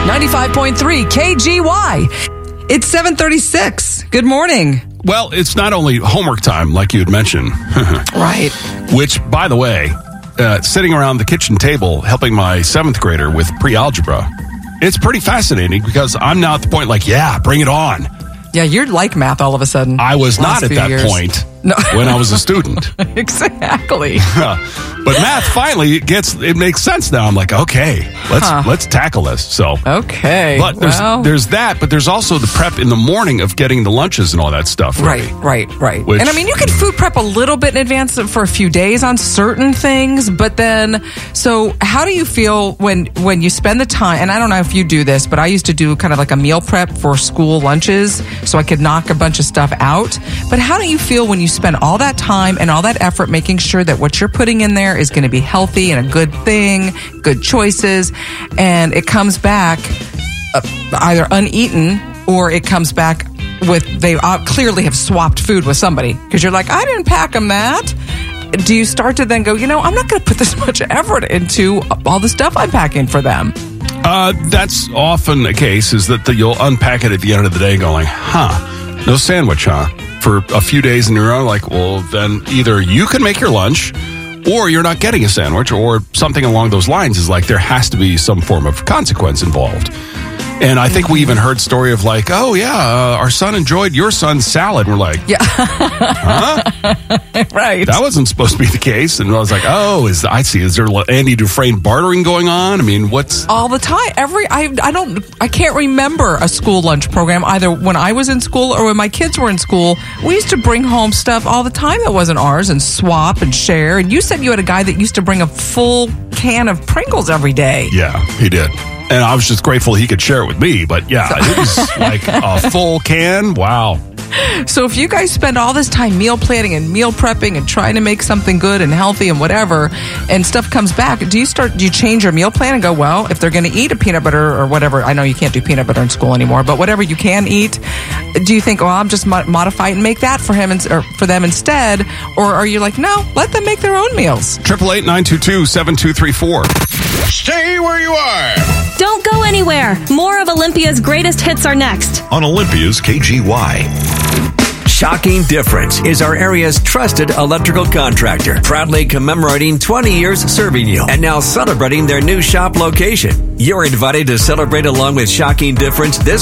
95.3 KGY. It's 7:36. Good morning. Well, it's not only homework time, like you had mentioned. Right. Which, by the way, sitting around the kitchen table helping my 7th grader with pre-algebra, it's pretty fascinating because I'm now at the point like, yeah, bring it on. Yeah, you're like math all of a sudden. I was not at that point when I was a student. Exactly. But math finally it makes sense now. I'm like, okay, let's tackle this. So okay. But there's that, but there's also the prep in the morning of getting the lunches and all that stuff ready. Right. Which, and I mean, you can food prep a little bit in advance for a few days on certain things, but then, so how do you feel when you spend the time, and I don't know if you do this, but I used to do kind of like a meal prep for school lunches so I could knock a bunch of stuff out. But how do you feel when you spend all that time and all that effort making sure that what you're putting in there is going to be healthy and a good thing, good choices, and it comes back either uneaten or it comes back with, they clearly have swapped food with somebody because you're like, I didn't pack them that. Do you start to then go, I'm not going to put this much effort into all the stuff I'm packing for them? That's often the case, is that you'll unpack it at the end of the day going, no sandwich, for a few days in a row. Like, well, then either you can make your lunch or you're not getting a sandwich or something along those lines. Is like there has to be some form of consequence involved. And I think we even heard story of like, oh yeah, our son enjoyed your son's salad. We're like, yeah, right. That wasn't supposed to be the case. And I was like, I see. Is there Andy Dufresne bartering going on? I mean, what's all the time? I can't remember a school lunch program either when I was in school or when my kids were in school. We used to bring home stuff all the time that wasn't ours and swap and share. And you said you had a guy that used to bring a full can of Pringles every day. Yeah, he did. And I was just grateful he could share it with me. But yeah, it was like a full can. Wow. So if you guys spend all this time meal planning and meal prepping and trying to make something good and healthy and whatever, and stuff comes back, do you change your meal plan and go, well, if they're going to eat a peanut butter or whatever, I know you can't do peanut butter in school anymore, but whatever you can eat, do you think, I'll just modify it and make that for him or for them instead? Or are you like, no, let them make their own meals? 888-922-7234. Stay where you are. Don't go anywhere. More of Olympia's greatest hits are next on Olympia's KGY. Shocking Difference is our area's trusted electrical contractor, proudly commemorating 20 years serving you and now celebrating their new shop location. You're invited to celebrate along with Shocking Difference this